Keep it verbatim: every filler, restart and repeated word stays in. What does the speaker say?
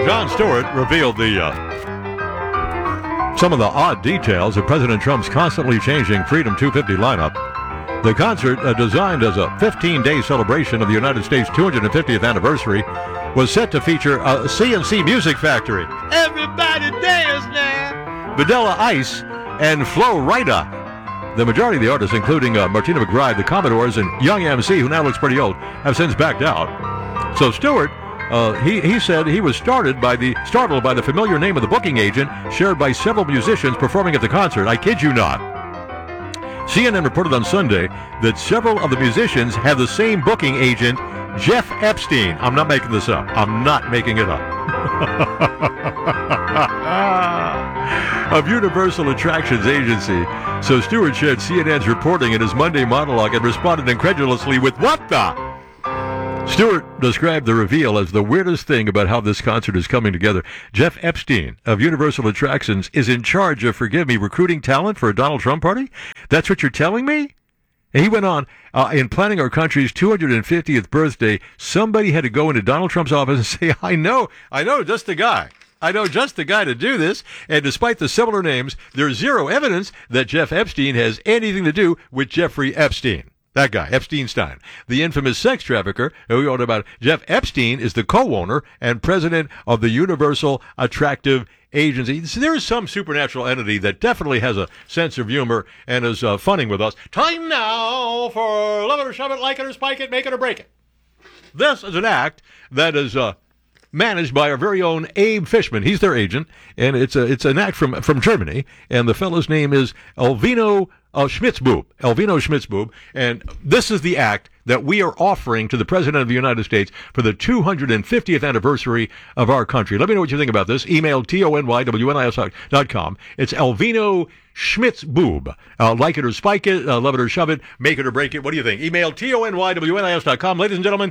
Jon Stewart revealed the uh, some of the odd details of President Trump's constantly changing Freedom two fifty lineup. The concert, uh, designed as a fifteen-day celebration of the United States' two hundred fiftieth anniversary, was set to feature a C N C Music Factory. Everybody dance now! Vanilla Ice and Flo Rida. The majority of the artists, including uh, Martina McBride, the Commodores, and Young M C, who now looks pretty old, have since backed out. So Stewart, uh, he, he said he was started by the startled by the familiar name of the booking agent shared by several musicians performing at the concert. I kid you not. C N N reported on Sunday that several of the musicians have the same booking agent, Jeff Epstein. I'm not making this up. I'm not making it up. Of Universal Attractions Agency. So Stewart shared C N N's reporting in his Monday monologue and responded incredulously with, "What the?" Stewart described the reveal as the weirdest thing about how this concert is coming together. Jeff Epstein of Universal Attractions is in charge of, forgive me, recruiting talent for a Donald Trump party? That's what you're telling me? And he went on, uh, in planning our country's two hundred fiftieth birthday, somebody had to go into Donald Trump's office and say, I know, I know just the guy. I know just the guy to do this, and despite the similar names, there's zero evidence that Jeff Epstein has anything to do with Jeffrey Epstein. That guy, Epstein-Stein, the infamous sex trafficker who we wrote about. Jeff Epstein is the co-owner and president of the Universal Attractive Agency. So there is some supernatural entity that definitely has a sense of humor and is uh, funning with us. Time now for Love It or Shove It, Like It or Spike It, Make It or Break It. This is an act that is uh, managed by our very own Abe Fishman. He's their agent, and it's a it's an act from from Germany, and the fellow's name is Elvino uh, Schmitzbub. Elvino Schmitzbub, and this is the act that we are offering to the President of the United States for the two hundred fiftieth anniversary of our country. Let me know what you think about this. Email T O N Y W N I S dot com. It's Elvino Schmitzbub. Uh, like it or spike it, uh, love it or shove it, make it or break it. What do you think? Email T O N Y W N I S dot com. Ladies and gentlemen,